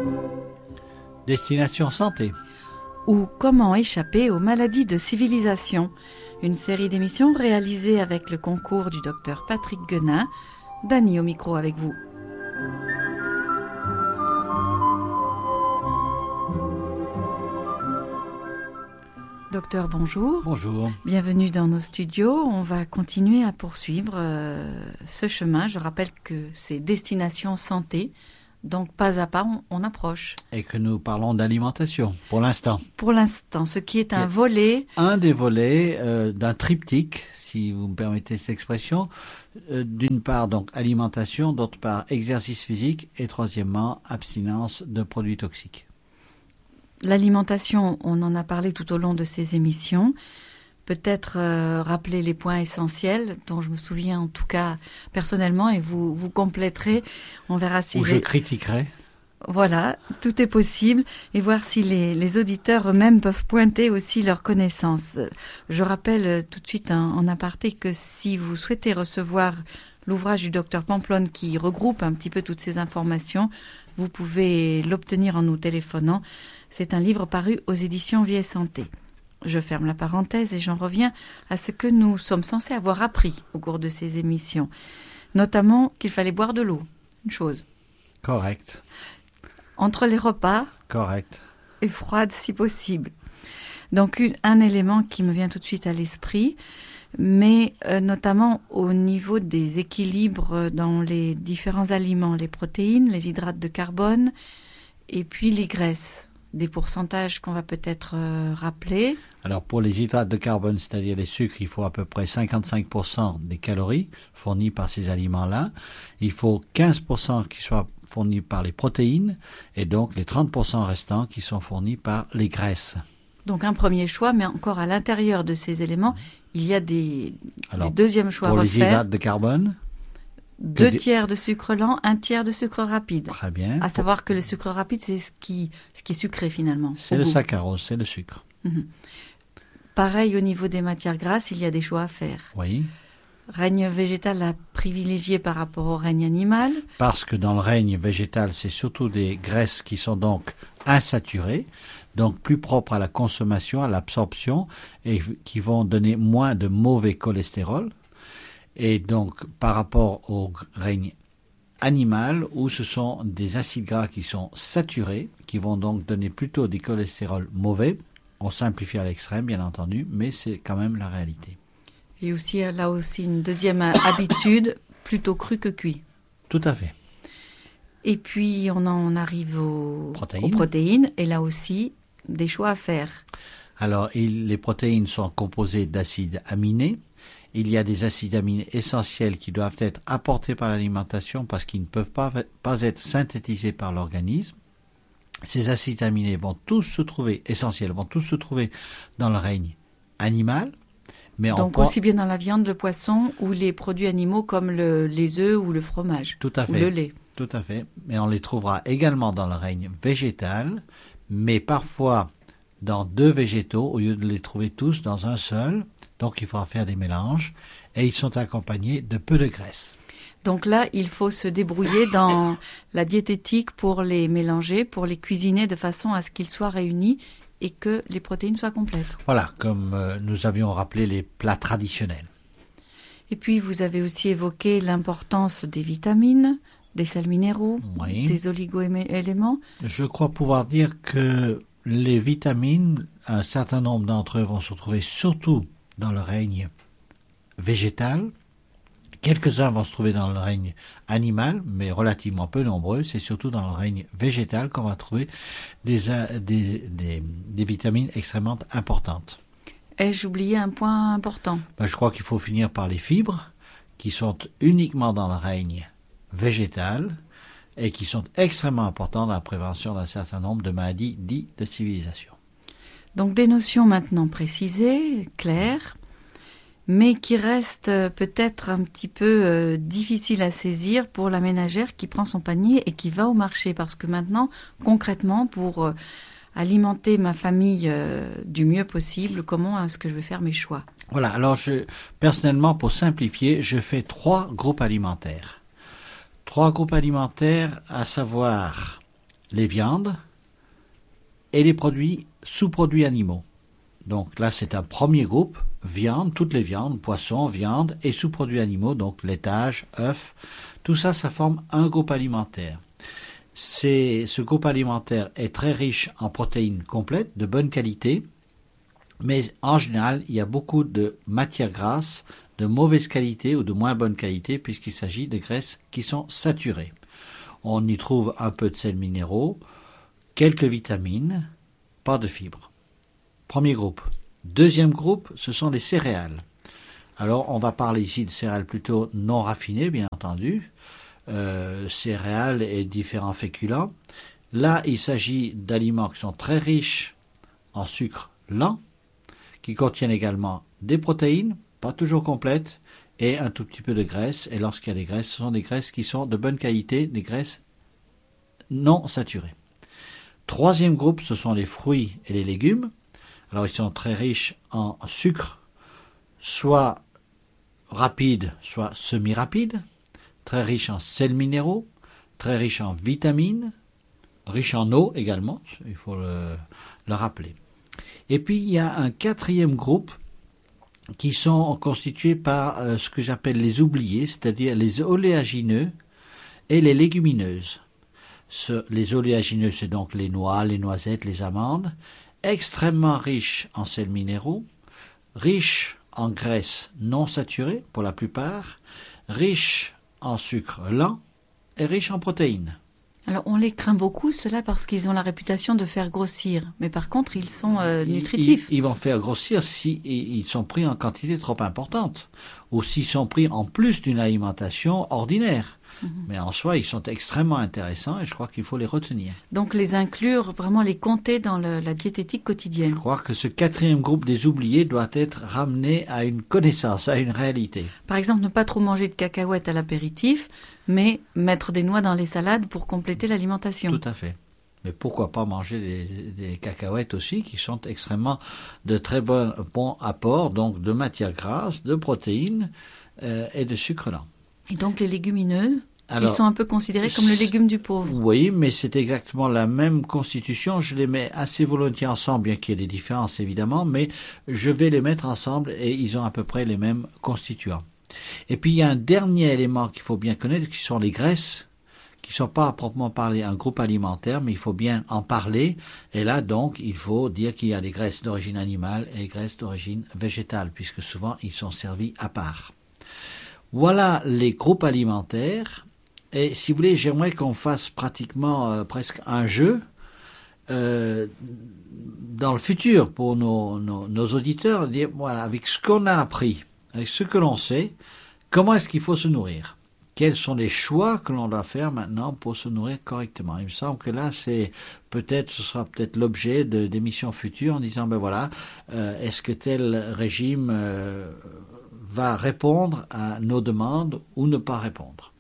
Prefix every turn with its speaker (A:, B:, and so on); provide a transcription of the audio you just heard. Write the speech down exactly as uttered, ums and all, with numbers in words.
A: Destination Santé.
B: Ou Comment échapper aux maladies de civilisation. Une série d'émissions réalisées avec le concours du docteur Patrick Guenin. Dany au micro avec vous. Docteur, bonjour.
A: Bonjour.
B: Bienvenue dans nos studios. On va continuer à poursuivre euh, ce chemin. Je rappelle que c'est Destination Santé. Donc, pas à pas, on, on approche.
A: Et que nous parlons d'alimentation, pour l'instant.
B: Pour l'instant, ce qui est un volet...
A: Un des volets euh, d'un triptyque, si vous me permettez cette expression. Euh, d'une part, donc, alimentation, d'autre part, exercice physique, et troisièmement, abstinence de produits toxiques.
B: L'alimentation, on en a parlé tout au long de ces émissions. Peut-être euh, rappeler les points essentiels dont je me souviens en tout cas personnellement et vous, vous compléterez. On verra si...
A: Ou
B: les...
A: je critiquerai.
B: Voilà, tout est possible et voir si les, les auditeurs eux-mêmes peuvent pointer aussi leurs connaissances. Je rappelle tout de suite en, en aparté que si vous souhaitez recevoir l'ouvrage du docteur Pamplonne qui regroupe un petit peu toutes ces informations, vous pouvez l'obtenir en nous téléphonant. C'est un livre paru aux éditions Vie et Santé. Je ferme la parenthèse et j'en reviens à ce que nous sommes censés avoir appris au cours de ces émissions. Notamment qu'il fallait boire de l'eau, une chose.
A: Correct.
B: Entre les repas.
A: Correct.
B: Et froide si possible. Donc une, un élément qui me vient tout de suite à l'esprit, mais euh, notamment au niveau des équilibres dans les différents aliments, les protéines, les hydrates de carbone et puis les graisses. Des pourcentages qu'on va peut-être euh, rappeler.
A: Alors pour les hydrates de carbone, c'est-à-dire les sucres, il faut à peu près cinquante-cinq pour cent des calories fournies par ces aliments-là. Il faut quinze pour cent qui soient fournis par les protéines et donc les trente pour cent restants qui sont fournis par les graisses.
B: Donc un premier choix, mais encore à l'intérieur de ces éléments, il y a des,
A: Alors,
B: des deuxièmes choix à
A: refaire.
B: refaire.
A: Pour les hydrates de carbone,
B: Deux
A: di-
B: tiers de sucre lent, un tiers de sucre rapide.
A: Très bien.
B: À savoir que le sucre rapide, c'est ce qui, ce qui est sucré finalement.
A: C'est
B: au
A: le
B: goût.
A: saccharose, c'est le sucre.
B: Mhm. Pareil au niveau des matières grasses, il y a des choix à faire.
A: Oui.
B: Règne végétal à privilégier par rapport au règne animal.
A: Parce que dans le règne végétal, c'est surtout des graisses qui sont donc insaturées, donc plus propres à la consommation, à l'absorption, et qui vont donner moins de mauvais cholestérol. Et donc, par rapport au règne animal, où ce sont des acides gras qui sont saturés, qui vont donc donner plutôt des cholestérols mauvais. On simplifie à l'extrême, bien entendu, mais c'est quand même la réalité.
B: Et aussi, là aussi, une deuxième habitude, plutôt cru que cuit.
A: Tout à fait.
B: Et puis, on en arrive aux
A: Protéines.
B: aux protéines, et là aussi, des choix à faire.
A: Alors, il, les protéines sont composées d'acides aminés. Il y a des acides aminés essentiels qui doivent être apportés par l'alimentation parce qu'ils ne peuvent pas, pas être synthétisés par l'organisme. Ces acides aminés vont tous se trouver, essentiels, vont tous se trouver dans le règne animal. Mais
B: Donc
A: on
B: aussi bien dans la viande, le poisson ou les produits animaux comme le, les œufs ou le fromage.
A: Tout à fait.
B: Ou le lait.
A: Tout à fait. Mais on les trouvera également dans le règne végétal, mais parfois dans deux végétaux au lieu de les trouver tous dans un seul. Donc il faudra faire des mélanges et ils sont accompagnés de peu de graisse.
B: Donc là, il faut se débrouiller dans la diététique pour les mélanger, pour les cuisiner de façon à ce qu'ils soient réunis et que les protéines soient complètes.
A: Voilà, comme euh, nous avions rappelé les plats traditionnels.
B: Et puis, vous avez aussi évoqué l'importance des vitamines, des sels minéraux,
A: Oui.
B: des oligo-éléments.
A: Je crois pouvoir dire que les vitamines, un certain nombre d'entre eux vont se retrouver surtout dans le règne végétal. Quelques-uns vont se trouver dans le règne animal, mais relativement peu nombreux. C'est surtout dans le règne végétal qu'on va trouver des, des, des, des vitamines extrêmement importantes.
B: Ai-je oublié un point important?
A: Ben, je crois qu'il faut finir par les fibres, qui sont uniquement dans le règne végétal et qui sont extrêmement importantes dans la prévention d'un certain nombre de maladies dites de civilisation.
B: Donc des notions maintenant précisées, claires, mais qui restent peut-être un petit peu euh, difficiles à saisir pour la ménagère qui prend son panier et qui va au marché. Parce que maintenant, concrètement, pour euh, alimenter ma famille euh, du mieux possible, comment est-ce que je vais faire mes choix?
A: Voilà, alors je, personnellement, pour simplifier, je fais trois groupes alimentaires. Trois groupes alimentaires, à savoir les viandes et les produits sous-produits animaux. Donc là, c'est un premier groupe, viande, toutes les viandes, poissons, viande et sous-produits animaux, donc laitage, œufs. Tout ça, ça forme un groupe alimentaire. C'est, ce groupe alimentaire est très riche en protéines complètes, de bonne qualité, mais en général, il y a beaucoup de matières grasses, de mauvaise qualité ou de moins bonne qualité, puisqu'il s'agit de graisses qui sont saturées. On y trouve un peu de sels minéraux, quelques vitamines, pas de fibres. Premier groupe. Deuxième groupe, ce sont les céréales. Alors, on va parler ici de céréales plutôt non raffinées, bien entendu, euh, céréales et différents féculents. Là, il s'agit d'aliments qui sont très riches en sucre lent, qui contiennent également des protéines, pas toujours complètes, et un tout petit peu de graisse. Et lorsqu'il y a des graisses, ce sont des graisses qui sont de bonne qualité, des graisses non saturées. Troisième groupe, ce sont les fruits et les légumes. Alors, ils sont très riches en sucre, soit rapide, soit semi-rapide, très riches en sels minéraux, très riches en vitamines, riches en eau également, il faut le, le rappeler. Et puis, il y a un quatrième groupe qui sont constitués par euh, ce que j'appelle les oubliés, c'est-à-dire les oléagineux et les légumineuses. Ce, les oléagineux, c'est donc les noix, les noisettes, les amandes, extrêmement riches en sels minéraux, riches en graisses non saturées pour la plupart, riches en sucre lent et riches en protéines.
B: Alors on les craint beaucoup, cela parce qu'ils ont la réputation de faire grossir, mais par contre ils sont euh, nutritifs.
A: Ils, ils vont faire grossir si ils sont pris en quantité trop importante, ou s'ils sont pris en plus d'une alimentation ordinaire. Mmh. Mais en soi, ils sont extrêmement intéressants et je crois qu'il faut les retenir.
B: Donc les inclure, vraiment les compter dans le, la diététique quotidienne.
A: Je crois que ce quatrième groupe des oubliés doit être ramené à une connaissance, à une réalité.
B: Par exemple, ne pas trop manger de cacahuètes à l'apéritif, mais mettre des noix dans les salades pour compléter l'alimentation.
A: Tout à fait. Mais pourquoi pas manger des, des cacahuètes aussi, qui sont extrêmement de très bons, bons apports, donc de matières grasses, de protéines euh, et de sucre lent.
B: Et donc les légumineuses,
A: alors,
B: qui sont un peu considérées comme le légume du pauvre.
A: Oui, mais c'est exactement la même constitution. Je les mets assez volontiers ensemble, bien qu'il y ait des différences évidemment, mais je vais les mettre ensemble et ils ont à peu près les mêmes constituants. Et puis il y a un dernier élément qu'il faut bien connaître, qui sont les graisses, qui ne sont pas à proprement parler un groupe alimentaire, mais il faut bien en parler. Et là donc, il faut dire qu'il y a des graisses d'origine animale et des graisses d'origine végétale, puisque souvent ils sont servis à part. Voilà les groupes alimentaires. Et si vous voulez, j'aimerais qu'on fasse pratiquement euh, presque un jeu euh, dans le futur pour nos, nos, nos auditeurs, dire voilà, avec ce qu'on a appris, avec ce que l'on sait, comment est-ce qu'il faut se nourrir? Quels sont les choix que l'on doit faire maintenant pour se nourrir correctement? Il me semble que là, c'est peut-être, ce sera peut-être l'objet de, d'émissions futures en disant ben voilà, euh, est-ce que tel régime euh, va répondre à nos demandes ou ne pas répondre?